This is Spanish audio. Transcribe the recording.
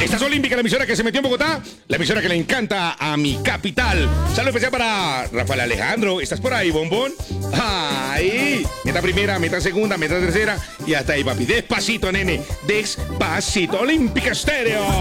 Estás Olímpica, la emisora que se metió en Bogotá, la emisora que le encanta a mi capital. Saludo especial para Rafael Alejandro. ¿Estás por ahí, bombón? Ahí. Meta primera, meta segunda, meta tercera y hasta ahí, papi. Despacito, nene. Despacito. Olímpica Estéreo.